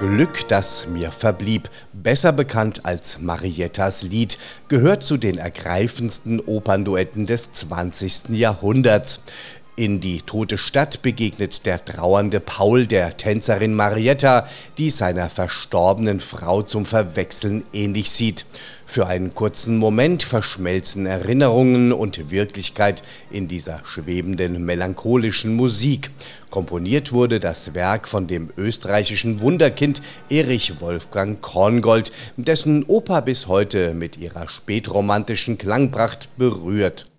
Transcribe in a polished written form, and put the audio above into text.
Glück, das mir verblieb, besser bekannt als Mariettas Lied, gehört zu den ergreifendsten Opernduetten des 20. Jahrhunderts. In Die tote Stadt begegnet der trauernde Paul der Tänzerin Marietta, die seiner verstorbenen Frau zum Verwechseln ähnlich sieht. Für einen kurzen Moment verschmelzen Erinnerungen und Wirklichkeit in dieser schwebenden, melancholischen Musik. Komponiert wurde das Werk von dem österreichischen Wunderkind Erich Wolfgang Korngold, dessen Oper bis heute mit ihrer spätromantischen Klangpracht berührt.